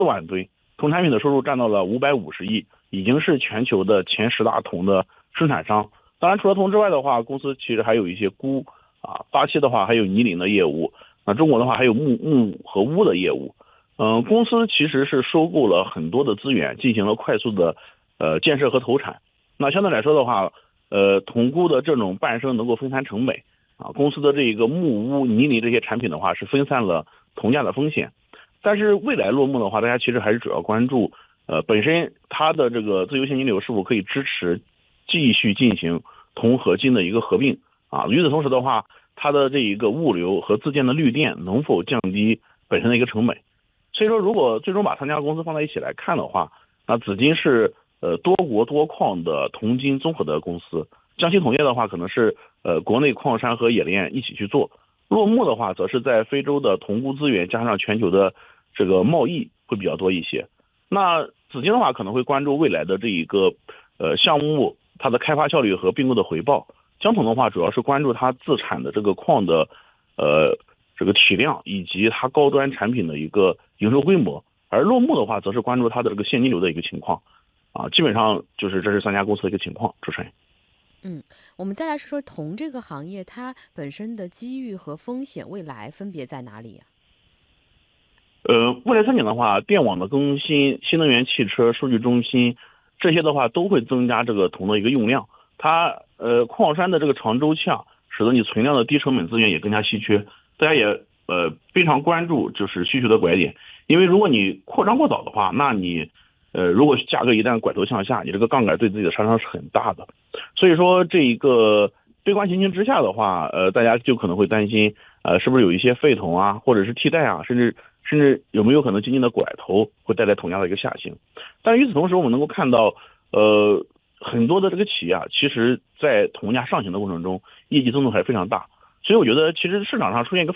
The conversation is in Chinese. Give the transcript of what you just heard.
万吨，铜产品的收入占到了550亿，已经是全球的前10大铜的生产商。当然，除了铜之外的话，公司其实还有一些钴巴西的话还有泥磷的业务，中国的话还有钼和钨的业务。公司其实是收购了很多的资源，进行了快速的建设和投产。那相对来说的话，铜钴的这种半生能够分摊成本公司的这个钼钨泥磷这些产品的话是分散了铜价的风险。但是未来落幕的话，大家其实还是主要关注本身它的这个自由现金流是否可以支持继续进行铜合金的一个合并与此同时的话，它的这一个物流和自建的绿电能否降低本身的一个成本。所以说，如果最终把3家公司放在一起来看的话，那紫金是多国多矿的铜金综合的公司，江西铜业的话可能是国内矿山和冶炼一起去做，落幕的话则是在非洲的铜钴资源加上全球的这个贸易会比较多一些。那紫金的话可能会关注未来的这一个项目它的开发效率和并购的回报，江铜的话主要是关注它自产的这个矿的这个体量以及它高端产品的一个营收规模，而落幕的话则是关注它的这个现金流的一个情况基本上就是这是3家公司的一个情况。主持人， 我们再来说说铜这个行业它本身的机遇和风险未来分别在哪里呀？ 未来3年的话，电网的更新、新能源汽车、数据中心这些的话都会增加这个铜的一个用量。它矿山的这个长周期使得你存量的低成本资源也更加稀缺。大家也非常关注就是需求的拐点，因为如果你扩张过早的话，那你如果价格一旦拐头向下，你这个杠杆对自己的杀伤是很大的。所以说这一个悲观情形之下的话，大家就可能会担心是不是有一些废铜或者是替代甚至有没有可能经济的拐头会带来铜价的一个下行。但与此同时，我们能够看到很多的这个企业其实在铜价上行的过程中业绩增速还是非常大。所以我觉得其实市场上出现一个